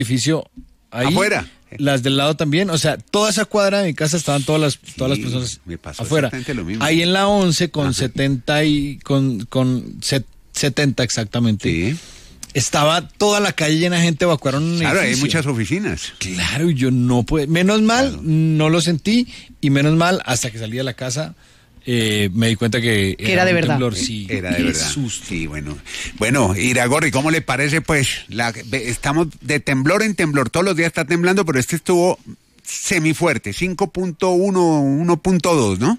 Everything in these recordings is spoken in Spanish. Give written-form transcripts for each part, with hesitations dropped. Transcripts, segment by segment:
edificio ahí. Afuera. Las del lado también, o sea, toda esa cuadra de mi casa estaban todas las personas me pasó afuera. exactamente lo mismo. Ahí en la 11 con 70 y con 70 exactamente. Sí. Estaba toda la calle llena de gente, evacuaron un Claro, hay edificio. muchas oficinas. Claro, y yo no pude, menos mal, Claro. no lo sentí, y menos mal, hasta que salí de la casa, me di cuenta que era de un verdad. temblor, sí. Era de Qué verdad. susto. Sí, bueno. Bueno, Iragorri, ¿cómo le parece? Pues estamos de temblor en temblor. Todos los días está temblando, pero este estuvo semifuerte, 5.1, 1.2, ¿no?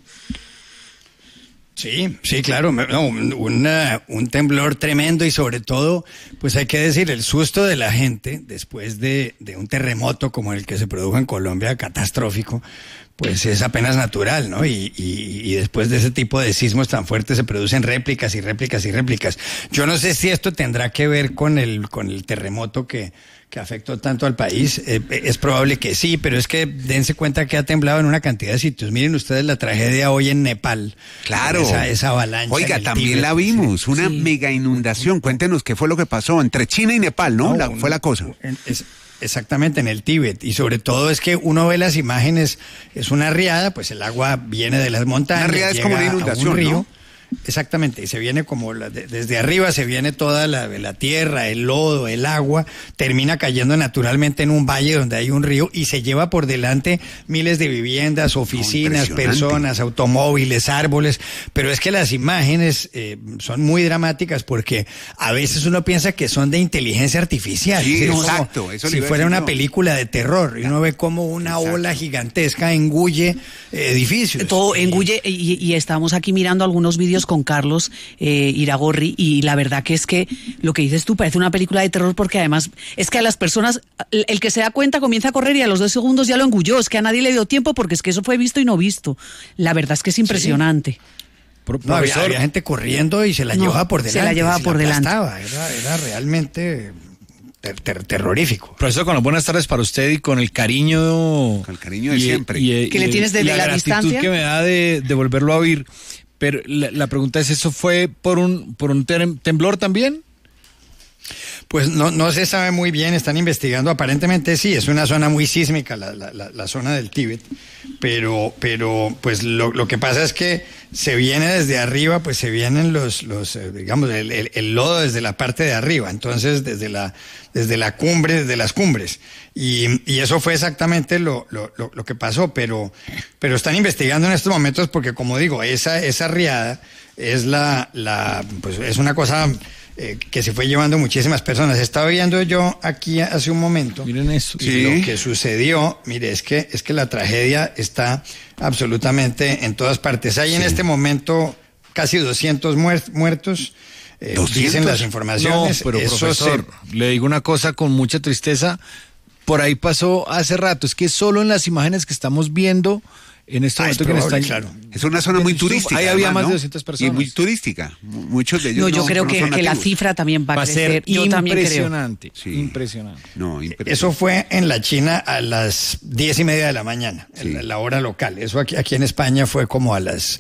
Sí, claro, un temblor tremendo y sobre todo, pues hay que decir, el susto de la gente después de un terremoto como el que se produjo en Colombia, catastrófico, pues es apenas natural, ¿no? Y después de ese tipo de sismos tan fuertes se producen réplicas y réplicas y réplicas. Yo no sé si esto tendrá que ver con el terremoto que afectó tanto al país. Es probable que sí, pero es que dense cuenta que ha temblado en una cantidad de sitios. Miren ustedes la tragedia hoy en Nepal. Claro. Esa avalancha. Oiga, en el también Tíbet. la vimos, una Sí. mega inundación. Cuéntenos qué fue lo que pasó entre China y Nepal, ¿no? Fue la cosa. Exactamente, en el Tíbet. Y sobre todo es que uno ve las imágenes, es una riada, pues el agua viene de las montañas. Una riada es como una llega a un inundación, río. ¿no? Exactamente, y se viene como desde arriba se viene toda la tierra, el lodo, el agua, termina cayendo naturalmente en un valle donde hay un río y se lleva por delante miles de viviendas, oficinas, impresionante. personas, automóviles, árboles, pero es que las imágenes son muy dramáticas porque a veces uno piensa que son de inteligencia artificial. Sí, ¿sí? Como exacto, eso le si iba a fuera decir una yo. película de terror y uno ve como una ola gigantesca engulle edificios. Todo engulle, y estábamos aquí mirando algunos vídeos con Carlos Iragorri, y la verdad que es que lo que dices tú parece una película de terror, porque además es que a las personas, el que se da cuenta comienza a correr y a los 2 segundos ya lo engulló, es que a nadie le dio tiempo porque es que eso fue visto y no visto. La verdad es que es impresionante. No, había gente corriendo y se la llevaba por delante. Se la llevaba por delante. aplastaba. Era realmente terrorífico. Profesor, con las buenas tardes para usted y con el cariño... Con el cariño de siempre. ¿Que le tienes desde la gratitud distancia? que me da de volverlo a oír. Pero la pregunta es, ¿eso fue por un temblor también? Pues no se sabe muy bien, están investigando, aparentemente sí, es una zona muy sísmica la zona del Tíbet, pero pues lo que pasa es que se viene desde arriba, pues se vienen digamos, el lodo desde la parte de arriba, entonces desde la cumbre, desde las cumbres, y eso fue exactamente lo que pasó, pero están investigando en estos momentos porque, como digo, esa riada es pues es una cosa que se fue llevando muchísimas personas. Estaba viendo yo aquí hace un momento. Miren eso. Y lo que sucedió, mire, es que la tragedia está absolutamente en todas partes. Hay en este momento casi 200 muertos. 200. Dicen las informaciones. No, pero Eso profesor, le digo una cosa con mucha tristeza. Por ahí pasó hace rato. Es que solo en las imágenes que estamos viendo en este momento que probable, está claro. Es una zona muy turística. Ahí había además, más de ¿no? 200 personas. Y muy turística. Muchos de ellos No, yo creo que son la nativos. cifra también va a crecer. Yo también creo. impresionante. Sí. Impresionante. No, impresionante. Eso fue en la China a las 10:30 de la mañana, Sí. la hora local. Eso aquí en España fue como a las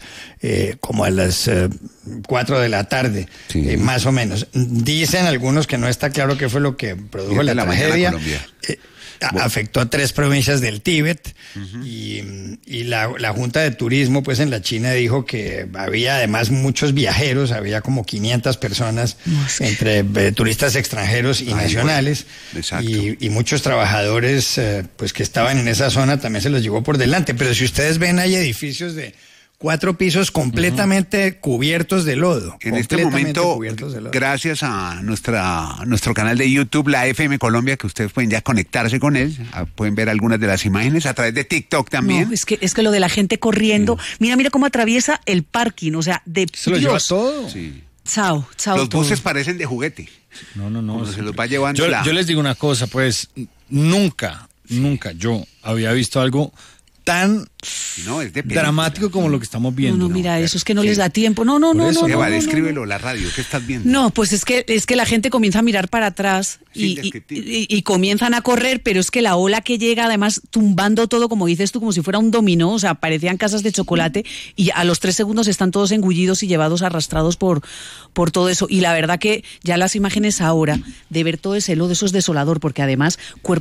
4 de la tarde, Sí. más o menos. Dicen algunos que no está claro qué fue lo que produjo 10 la de la mañana, tragedia. Colombia. Afectó a 3 provincias del Tíbet y la Junta de Turismo pues en la China dijo que había además muchos viajeros, había como 500 personas entre turistas extranjeros y nacionales, exacto. y muchos trabajadores pues que estaban en esa zona también se los llevó por delante. Pero si ustedes ven, hay edificios de 4 pisos completamente cubiertos de lodo. En este completamente momento, cubiertos de lodo. gracias a nuestro canal de YouTube, la FM Colombia, que ustedes pueden ya conectarse con él, pueden ver algunas de las imágenes a través de TikTok también. No, es que lo de la gente corriendo, mira cómo atraviesa el parking, o sea, de Se lo lleva Dios. todo. Sí. Chao. Los todo. buses parecen de juguete. No. Como se los va llevando Yo les digo una cosa, pues nunca yo había visto algo tan No, es de película. dramático como lo que estamos viendo. No, mira, pero eso es que no sí. les da tiempo. No. Eva, descríbelo, la radio, ¿qué estás viendo? No, pues es que la gente comienza a mirar para atrás Sí, y comienzan a correr, pero es que la ola que llega, además, tumbando todo, como dices tú, como si fuera un dominó, o sea, parecían casas de chocolate, y a los 3 segundos están todos engullidos y llevados, arrastrados por todo eso. Y la verdad que ya las imágenes ahora, de ver todo ese lodo, eso es desolador, porque además,